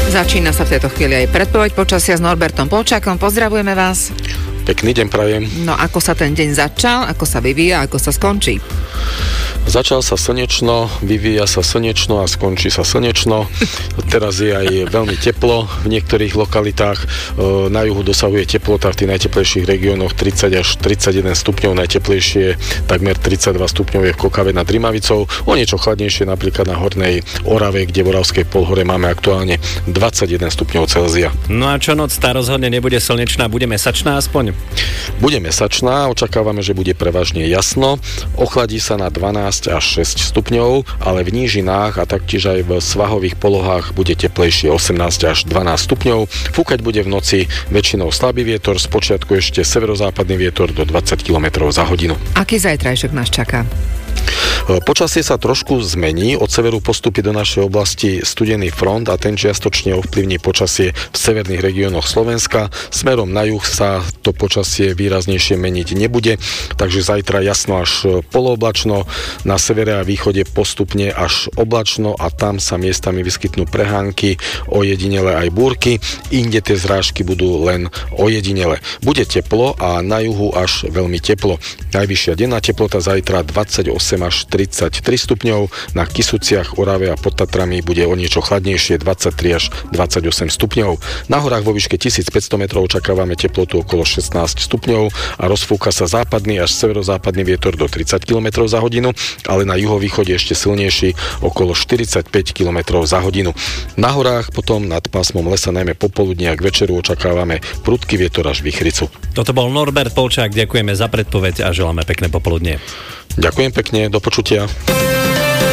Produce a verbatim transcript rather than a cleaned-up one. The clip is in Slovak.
Začína sa v tejto chvíli aj predpoveď počasia s Norbertom Polčákom. Pozdravujeme vás. Pekný deň prajem. No ako sa ten deň začal, ako sa vyvíja, ako sa skončí? Začal sa slnečno, vyvíja sa slnečno a skončí sa slnečno. Teraz je aj veľmi teplo v niektorých lokalitách. Na juhu dosahuje teplota v tých najteplejších regiónoch tridsať až tridsaťjeden stupňov, najteplejšie takmer tridsaťdva stupňov je v Kokave nad Rimavicou. O niečo chladnejšie napríklad na Hornej Orave, kde v Oravskej polhore máme aktuálne dvadsaťjeden stupňov Celzia. No a čo noc, tá rozhodne nebude slnečná, bude mesačná aspoň? Bude mesačná, očakávame, že bude prevažne jasno. Ochladí sa na dvanásť až šesť stupňov, ale v nížinách a taktiež aj v svahových polohách bude teplejšie osemnásť až dvanásť stupňov. Fúkať bude v noci väčšinou slabý vietor, spočiatku ešte severozápadný vietor do dvadsať kilometrov za hodinu. Aký zajtrajšok nás čaká? Počasie sa trošku zmení, od severu postupí do našej oblasti studený front a ten čiastočne ovplyvní počasie v severných regiónoch Slovenska. Smerom na juh sa to počasie výraznejšie meniť nebude, takže zajtra jasno až polooblačno, na severe a východe postupne až oblačno a tam sa miestami vyskytnú prehánky, ojedinele aj búrky, inde tie zrážky budú len ojedinele. Bude teplo a na juhu až veľmi teplo. Najvyššia denná teplota zajtra dvadsaťosem až tridsaťtri stupňov, na Kysuciach, Orave a pod Tatrami bude o niečo chladnejšie dvadsaťtri až dvadsaťosem stupňov. Na horách vo výške tisícpäťsto metrov očakávame teplotu okolo šestnásť stupňov a rozfúka sa západný až severozápadný vietor do tridsať kilometrov za hodinu, ale na juhovýchode ešte silnejší okolo štyridsaťpäť kilometrov za hodinu. Na horách potom nad pásmom lesa najmä popoludní a k večeru očakávame prudký vietor až vichricu. Toto bol Norbert Polčák, ďakujeme za predpoveď a želáme pekné popoludnie. Ďakujem pekne, do počutia.